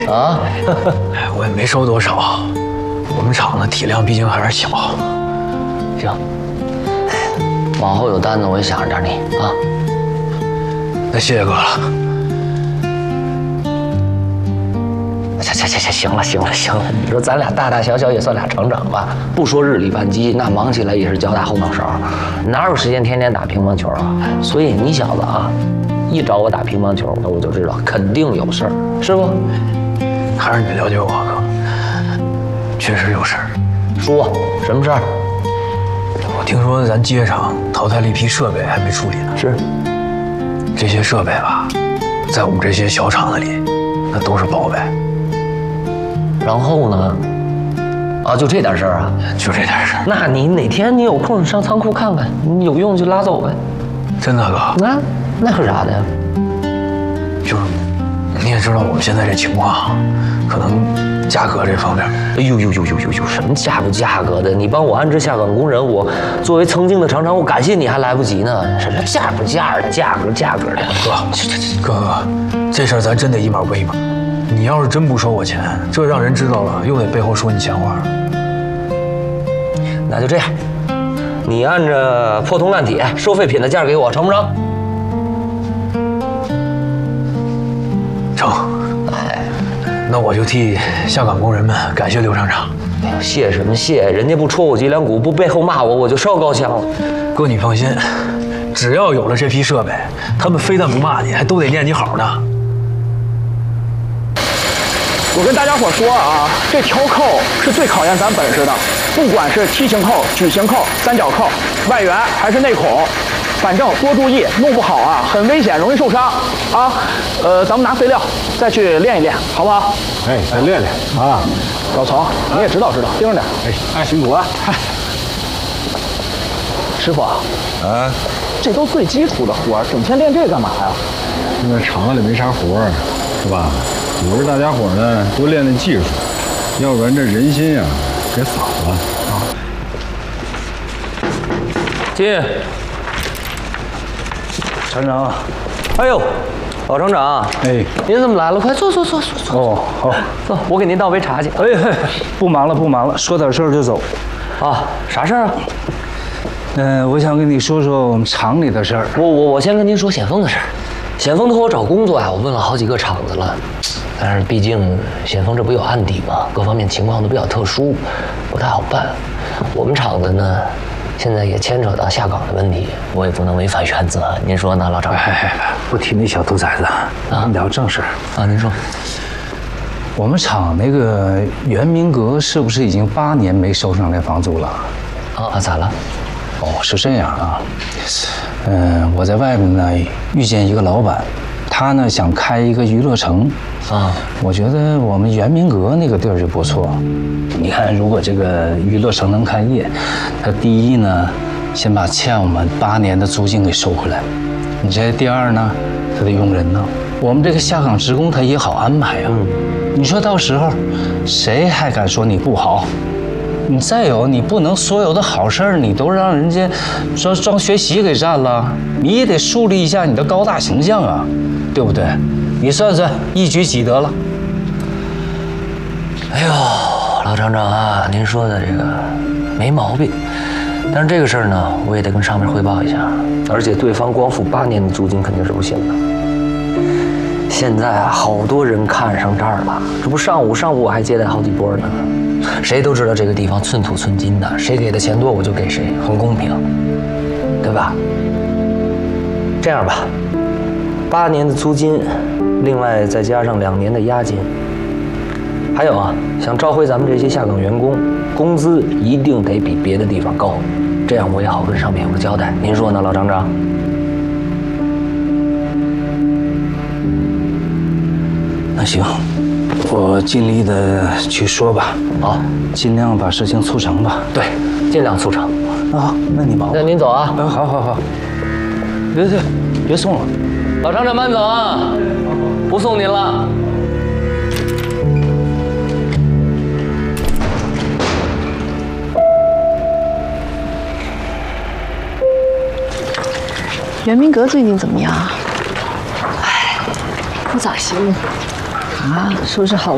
啊， 我也没收多少，我们厂的体量毕竟还是小。 行，往后有单子我也想着点你啊。 那谢谢哥了。 行了，你说咱俩大大小小也算俩厂长吧，不说日理万机，那忙起来也是脚打后脑勺，哪有时间天天打乒乓球啊？所以你小子啊，一找我打乒乓球，那我就知道肯定有事儿，是不？ 还是你了解我哥，确实有事儿。 说什么事儿？ 我听说咱机械厂淘汰了一批设备还没处理呢。 是， 这些设备吧，在我们这些小厂子里，那都是宝贝。 然后呢？啊，就这点事儿啊？ 就这点事儿。 那你哪天你有空你上仓库看看，你有用就拉走呗。 真的哥？ 那可啥的呀？ 就是你也知道我们现在这情况，可能价格这方面。 哎呦，什么价不价格的？你帮我安置下岗工人，我作为曾经的厂长，我感谢你还来不及呢。什么价不价的，价格的。 哥，这事儿咱真得一码归一码。你要是真不收我钱，这让人知道了，又得背后说你闲话。 那就这样，你按着破铜烂铁收废品的价给我，成不成？ 成。哎，那我就替下岗工人们感谢刘厂长。 哎呦，谢什么谢？人家不戳我脊梁骨，不背后骂我，我就烧高香了。 哥，你放心，只要有了这批设备，他们非但不骂你，还都得念你好呢。 我跟大家伙说啊，这调扣是最考验咱本事的，不管是梯形扣、矩形扣、三角扣、外圆还是内孔，反正多注意，弄不好啊很危险，容易受伤啊。咱们拿废料再去练一练，好不好？ 哎，再练练啊。 老曹，你也知道，盯着点。 哎，辛苦了。 师傅啊，这都最基础的活儿，整天练这干嘛呀？ 现在厂子里没啥活儿，是吧？组织大家伙呢多练练技术，要不然这人心呀给散了啊。 进， 厂长。 哎呦，老厂长， 哎， 您怎么来了？快坐。 哦，好， 坐，我给您倒杯茶去。 哎，不忙了，说点事儿就走。 啊，啥事儿啊？ 我想跟你说说我们厂里的事儿。 我先跟您说显峰的事儿。显峰托我找工作呀，我问了好几个厂子了，但是毕竟显峰这不有案底嘛，各方面情况都比较特殊，不太好办。我们厂子呢，现在也牵扯到下岗的问题，我也不能违反原则。您说呢，老厂长？ 不提那小兔崽子，咱们聊正事儿啊。您说， 我们厂那个元明阁是不是已经8年没收上来房租了？ 啊，咋了？ 哦，是这样啊。我在外面呢遇见一个老板，他呢想开一个娱乐城啊。 我觉得我们元明阁那个地儿就不错。你看，如果这个娱乐城能开业，他第一呢，先把欠我们8年的租金给收回来。你这第二呢，他得用人呢。我们这个下岗职工他也好安排啊。你说到时候，谁还敢说你不好？你再有，你不能所有的好事儿你都让人家装学习给占了，你也得树立一下你的高大形象啊，对不对？你算算，一举几得了？ 哎呦，老厂长啊，您说的这个没毛病，但是这个事儿呢，我也得跟上面汇报一下，而且对方光付8年的租金肯定是不行的。现在啊，好多人看上这儿了，这不上午我还接待好几波呢。谁都知道这个地方寸土寸金的，谁给的钱多我就给谁，很公平，对吧？这样吧，8年的租金，另外再加上2年的押金。还有啊，想召回咱们这些下岗员工，工资一定得比别的地方高，这样我也好跟上面有个交代。您说呢，老厂长？ 那行，我尽力的去说吧。 好， 尽量把事情促成吧。 对，尽量促成。 啊，那你忙吧。 那您走啊。 好。别送了。 老厂长慢走啊，不送您了。 元明阁最近怎么样？哎，不咋行。啊，说是好